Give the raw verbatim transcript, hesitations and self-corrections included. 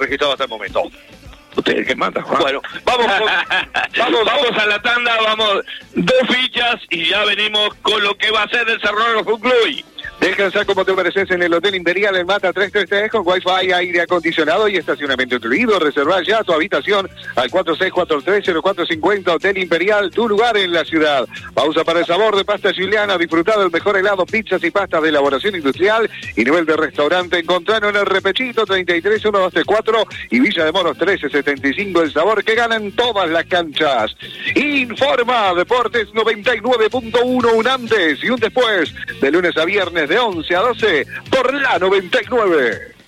registrado hasta el momento. Ustedes que mandan, Juan. Bueno, vamos, con, vamos, vamos a la tanda, vamos dos fichas y ya venimos con lo que va a ser el Cerro Fútbol Club. Descansa como te mereces en el Hotel Imperial El Mata trescientos treinta y tres con Wi-Fi, aire acondicionado y estacionamiento incluido. Reservar ya tu habitación al cuatro seis cuatro tres cero cuatro cinco cero. Hotel Imperial, tu lugar en la ciudad. Pausa para el sabor de pasta Giuliana. Disfrutar del mejor helado, pizzas y pastas de elaboración industrial y nivel de restaurante. Encontrarlo en el Repechito treinta y tres mil ciento veinticuatro y Villa de Moros trece setenta y cinco. El sabor que gana en todas las canchas. Informa Deportes noventa y nueve punto uno, un antes y un después, de lunes a viernes de once a doce por la noventa y nueve.